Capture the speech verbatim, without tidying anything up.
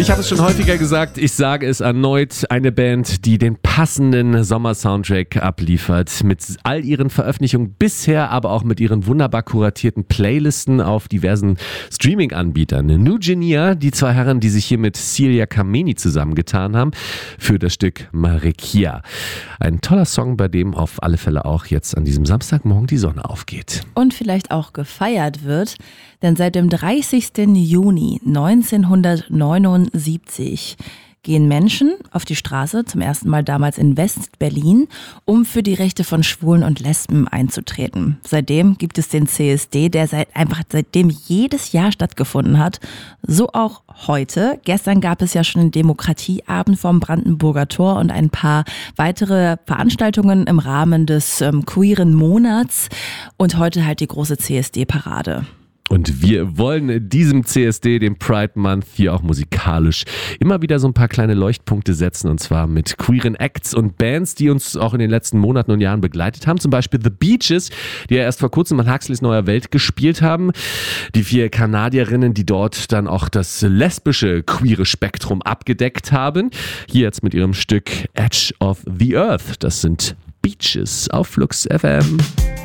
Ich habe es schon häufiger gesagt, ich sage es erneut, eine Band, die den passenden Sommer-Soundtrack abliefert. Mit all ihren Veröffentlichungen bisher, aber auch mit ihren wunderbar kuratierten Playlisten auf diversen Streaming-Anbietern. New Genia, die zwei Herren, die sich hier mit Celia Kameni zusammengetan haben, für das Stück Marikia. Ein toller Song, bei dem auf alle Fälle auch jetzt an diesem Samstagmorgen die Sonne aufgeht. Und vielleicht auch gefeiert wird, denn seit dem dreißigsten Juni neunzehnhundertneunundsiebzig gehen Menschen auf die Straße, zum ersten Mal damals in West-Berlin, um für die Rechte von Schwulen und Lesben einzutreten. Seitdem gibt es den C S D, der seit einfach seitdem jedes Jahr stattgefunden hat. So auch heute. Gestern gab es ja schon einen Demokratieabend vom Brandenburger Tor und ein paar weitere Veranstaltungen im Rahmen des ähm, queeren Monats. Und heute halt die große C S D-Parade. Und wir wollen diesem C S D, dem Pride Month, hier auch musikalisch immer wieder so ein paar kleine Leuchtpunkte setzen. Und zwar mit queeren Acts und Bands, die uns auch in den letzten Monaten und Jahren begleitet haben. Zum Beispiel The Beaches, die ja erst vor kurzem an Huxleys Neuer Welt gespielt haben. Die vier Kanadierinnen, die dort dann auch das lesbische queere Spektrum abgedeckt haben. Hier jetzt mit ihrem Stück Edge of the Earth. Das sind Beaches auf Flux F M.